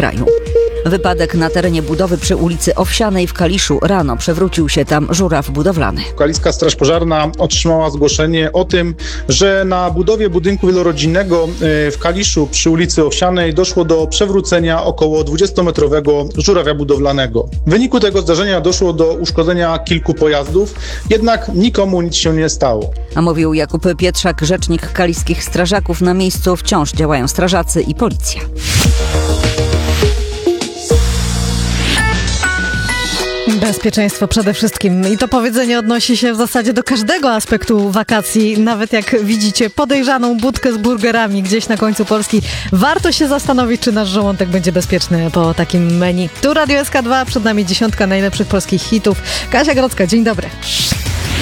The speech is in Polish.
kraju. Wypadek na terenie budowy przy ulicy Owsianej w Kaliszu. Rano przewrócił się tam żuraw budowlany. Kaliska Straż Pożarna otrzymała zgłoszenie o tym, że na budowie budynku wielorodzinnego w Kaliszu przy ulicy Owsianej doszło do przewrócenia około 20-metrowego żurawia budowlanego. W wyniku tego zdarzenia doszło do uszkodzenia kilku pojazdów, jednak nikomu nic się nie stało. A mówił Jakub Pietrzak, rzecznik kaliskich strażaków. Na miejscu wciąż działają strażacy i policja. Bezpieczeństwo przede wszystkim. I to powiedzenie odnosi się w zasadzie do każdego aspektu wakacji. Nawet jak widzicie podejrzaną budkę z burgerami gdzieś na końcu Polski, warto się zastanowić, czy nasz żołądek będzie bezpieczny po takim menu. Tu Radio SK2, przed nami 10 najlepszych polskich hitów. Kasia Grodzka, dzień dobry.